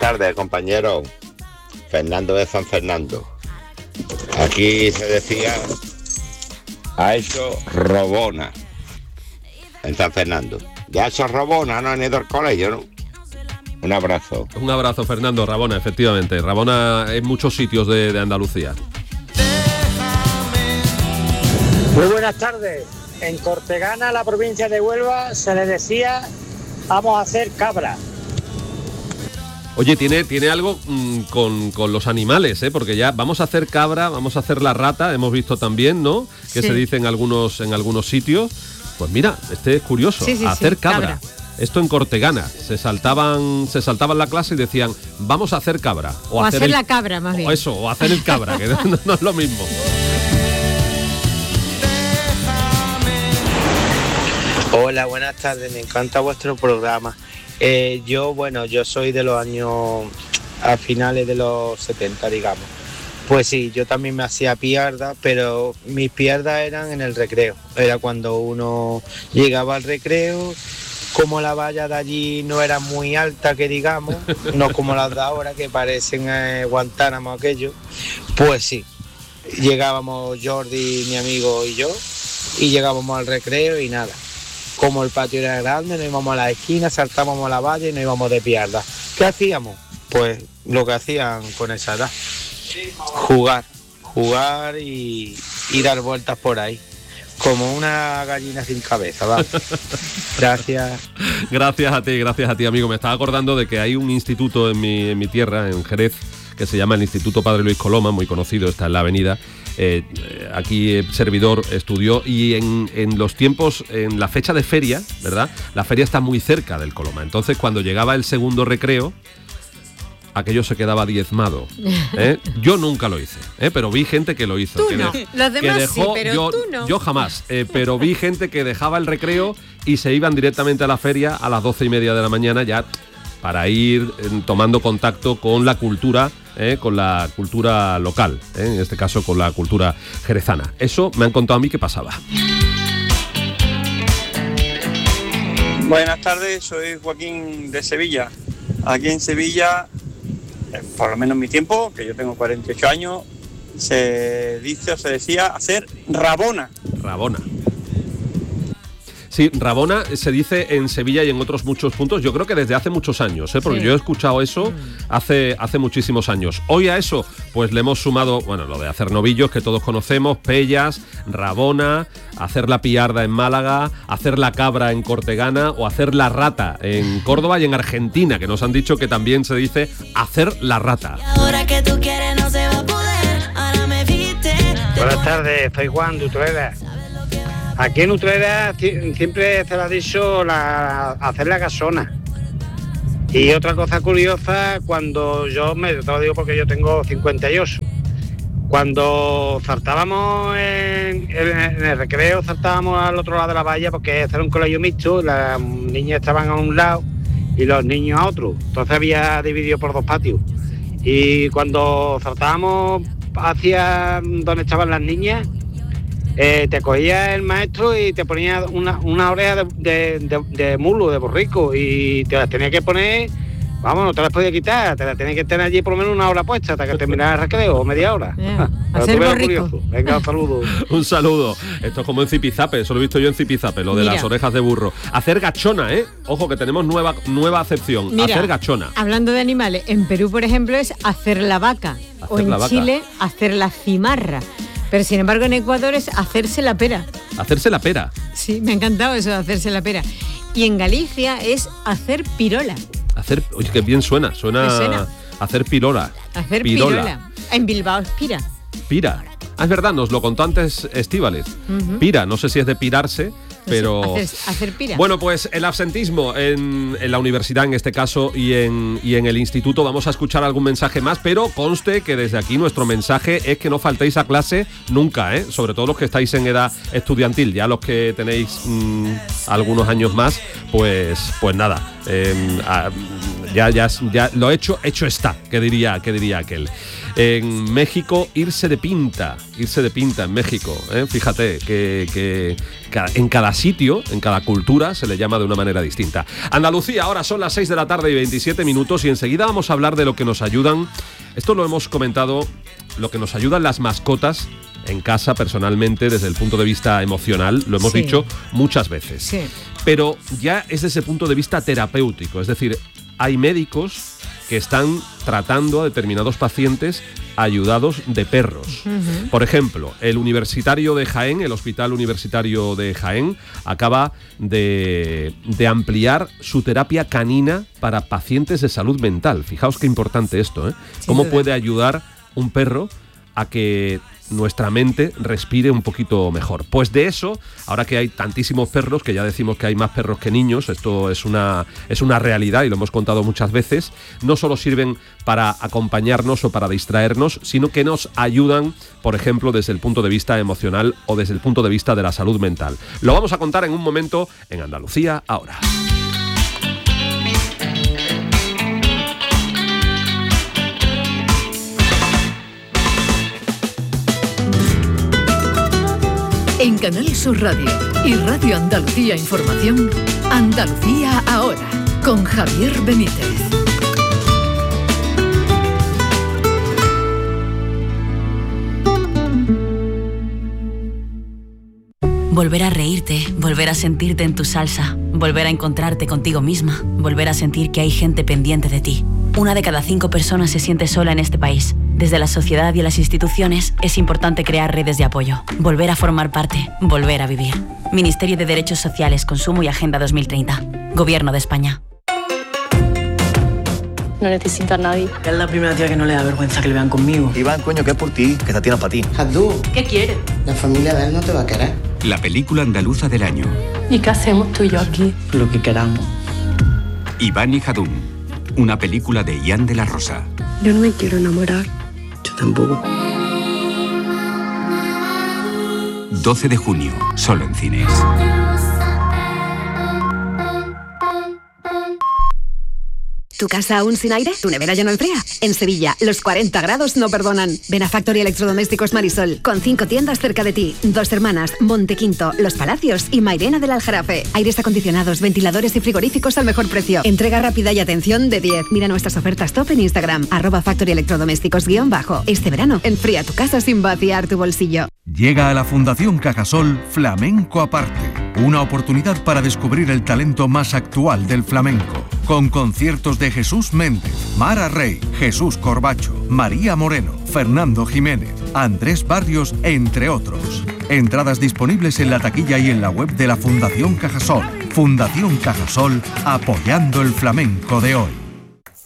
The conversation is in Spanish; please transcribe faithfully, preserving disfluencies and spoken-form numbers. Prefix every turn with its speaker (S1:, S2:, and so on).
S1: tardes, compañero. Fernando de San Fernando. Aquí se decía, ha hecho robona en San Fernando. Ya ha hecho robona, no han ido al colegio, ¿no? Un abrazo.
S2: Un abrazo, Fernando. Rabona, efectivamente. Rabona en muchos sitios de, de Andalucía.
S3: Muy buenas tardes. En Cortegana, la provincia de Huelva, se le decía, vamos a hacer cabra.
S2: Oye, tiene, tiene algo mmm, con, con los animales, ¿eh? Porque ya vamos a hacer cabra, vamos a hacer la rata, hemos visto también, ¿no? Que sí. Se dice en algunos, en algunos sitios. Pues mira, este es curioso,
S4: sí, sí,
S2: hacer
S4: sí,
S2: cabra. cabra. Esto en Cortegana, se saltaban, se saltaban la clase y decían, vamos a hacer cabra.
S4: O, o hacer, hacer el, la cabra, más bien.
S2: O eso, o hacer el cabra, que no, no es lo mismo.
S5: Hola, buenas tardes, me encanta vuestro programa. Eh, yo, bueno, yo soy de los años, a finales de los setenta, digamos. Pues sí, yo también me hacía piarda, pero mis piardas eran en el recreo. Era cuando uno llegaba al recreo, como la valla de allí no era muy alta, que digamos, no como las de ahora, que parecen eh, Guantánamo aquello. Pues sí, llegábamos Jordi, mi amigo y yo, y llegábamos al recreo y nada. Como el patio era grande, nos íbamos a la esquina, saltábamos a la valla y nos íbamos de piarda. ¿Qué hacíamos? Pues lo que hacían con esa edad. Jugar, jugar y, y dar vueltas por ahí. Como una gallina sin cabeza, ¿va? Gracias.
S2: Gracias a ti, gracias a ti, amigo. Me estaba acordando de que hay un instituto en mi, en mi tierra, en Jerez, que se llama el Instituto Padre Luis Coloma, muy conocido, está en la avenida. Eh, aquí el servidor estudió y en, en los tiempos, en la fecha de feria, ¿verdad? La feria está muy cerca del Coloma. Entonces, cuando llegaba el segundo recreo, aquello se quedaba diezmado. ¿eh? Yo nunca lo hice, ¿eh? Pero vi gente que lo hizo.
S4: Tú
S2: que
S4: no,
S2: de,
S4: los demás
S2: que dejó,
S4: sí, pero
S2: yo,
S4: tú no.
S2: Yo jamás, eh, pero vi gente que dejaba el recreo y se iban directamente a la feria a las doce y media de la mañana ya para ir eh, tomando contacto con la cultura, eh, con la cultura local, eh, en este caso con la cultura jerezana. Eso me han contado a mí que pasaba.
S6: Buenas tardes, soy Joaquín de Sevilla. Aquí en Sevilla, por lo menos en mi tiempo, que yo tengo cuarenta y ocho años, se dice o se decía hacer rabona.
S2: Rabona. Sí, rabona se dice en Sevilla y en otros muchos puntos, yo creo que desde hace muchos años, ¿eh? Porque sí. Yo he escuchado eso hace, hace muchísimos años. Hoy a eso, pues le hemos sumado, bueno, lo de hacer novillos, que todos conocemos, pellas, rabona, hacer la piarda en Málaga, hacer la cabra en Cortegana o hacer la rata en Córdoba y en Argentina, que nos han dicho que también se dice hacer la rata.
S7: Y ahora que tú quieres no se va a poder, ahora me viste.
S3: Buenas tardes, soy Juan de Utrera. Aquí en Utrera siempre se le ha dicho la, hacer la casona. Y otra cosa curiosa, cuando yo, me te lo digo porque yo tengo cincuenta y ocho, cuando saltábamos en, en, en el recreo, saltábamos al otro lado de la valla porque era un colegio mixto, las niñas estaban a un lado y los niños a otro, entonces había dividido por dos patios. Y cuando saltábamos hacia donde estaban las niñas, Eh, te cogía el maestro y te ponía una, una oreja de, de, de, de mulo, de borrico, y te las tenía que poner, vamos, no te las podía quitar, te las tenía que tener allí por lo menos una hora puesta hasta que terminara el recreo, o media hora.
S4: Yeah. Hacer borrico.
S3: Venga, un saludo.
S2: Un saludo. Esto es como en Zipizape, eso lo he visto yo en Zipizape, lo de Mira. las orejas de burro. Hacer gachona, ¿eh? Ojo, que tenemos nueva, nueva acepción. Mira, hacer gachona.
S4: Hablando de animales, en Perú, por ejemplo, es hacer la vaca. Hacer o en
S2: la vaca.
S4: Chile, hacer la cimarra. Pero sin embargo en Ecuador es hacerse la pera.
S2: Hacerse la pera.
S4: Sí, me ha encantado eso de hacerse la pera. Y en Galicia es hacer pirola.
S2: Hacer, oye, que bien suena, suena,
S4: suena?
S2: hacer pirola.
S4: Hacer pirola. pirola. En Bilbao es pira.
S2: Pira. Ah, es verdad, nos lo contó antes Estíbaliz. Uh-huh. Pira, no sé si es de pirarse, pero...
S4: Hacer, hacer pira.
S2: Bueno, pues el absentismo en, en la universidad, en este caso, y en, y en el instituto, vamos a escuchar algún mensaje más, pero conste que desde aquí nuestro mensaje es que no faltéis a clase nunca, ¿eh? Sobre todo los que estáis en edad estudiantil, ya los que tenéis mmm, algunos años más, pues, pues nada, eh, a, ya, ya, ya lo hecho, hecho está, que diría, que diría aquel. En México, irse de pinta, irse de pinta en México, ¿eh? Fíjate que, que en cada sitio, en cada cultura se le llama de una manera distinta. Andalucía, ahora son las seis de la tarde y veintisiete minutos y enseguida vamos a hablar de lo que nos ayudan, esto lo hemos comentado, lo que nos ayudan las mascotas en casa personalmente desde el punto de vista emocional, lo hemos sí. dicho muchas veces. Sí. Pero ya es desde ese punto de vista terapéutico, es decir, hay médicos que están tratando a determinados pacientes ayudados de perros. Uh-huh. Por ejemplo, el Universitario de Jaén, el Hospital Universitario de Jaén, acaba de, de ampliar su terapia canina para pacientes de salud mental. Fijaos qué importante esto, ¿eh? Sí, ¿Cómo puede ayudar un perro a que nuestra mente respire un poquito mejor? Pues de eso, ahora que hay tantísimos perros, que ya decimos que hay más perros que niños, esto es una, es una realidad y lo hemos contado muchas veces, no solo sirven para acompañarnos o para distraernos, sino que nos ayudan, por ejemplo, desde el punto de vista emocional o desde el punto de vista de la salud mental. Lo vamos a contar en un momento en Andalucía Ahora.
S8: En Canal Sur Radio y Radio Andalucía Información, Andalucía Ahora, con Javier Benítez.
S9: Volver a reírte, volver a sentirte en tu salsa, volver a encontrarte contigo misma, volver a sentir que hay gente pendiente de ti. Una de cada cinco personas se siente sola en este país. Desde la sociedad y las instituciones es importante crear redes de apoyo, volver a formar parte, volver a vivir. Ministerio de Derechos Sociales, Consumo y Agenda dos mil treinta. Gobierno de España.
S10: No necesito a nadie.
S11: Es la primera tía que no le da vergüenza que le vean conmigo.
S12: Iván, coño, que es por ti, que esta tía es para ti.
S11: Jadú,
S10: ¿qué quieres?
S11: La familia de él no te va a querer.
S13: La película andaluza del año.
S10: ¿Y qué hacemos tú y yo aquí?
S11: Lo que queramos.
S13: Iván y Jadún, una película de Ian de la Rosa.
S10: Yo no me quiero enamorar.
S11: Yo tampoco.
S13: doce de junio, solo en cines.
S14: ¿Tu casa aún sin aire? ¿Tu nevera ya no enfría? En Sevilla, los cuarenta grados no perdonan. Ven a Factory Electrodomésticos Marisol, con cinco tiendas cerca de ti. Dos Hermanas, Montequinto, Los Palacios y Mairena del Aljarafe. Aires acondicionados, ventiladores y frigoríficos al mejor precio. Entrega rápida y atención de diez. Mira nuestras ofertas top en Instagram, arroba Factory Electrodomésticos guión bajo. Este verano, enfría tu casa sin vaciar tu bolsillo.
S15: Llega a la Fundación Cajasol Flamenco Aparte, una oportunidad para descubrir el talento más actual del flamenco, con conciertos de Jesús Méndez, Mara Rey, Jesús Corbacho, María Moreno, Fernando Jiménez, Andrés Barrios, entre otros. Entradas disponibles en la taquilla y en la web de la Fundación Cajasol. Fundación Cajasol, apoyando el flamenco de hoy.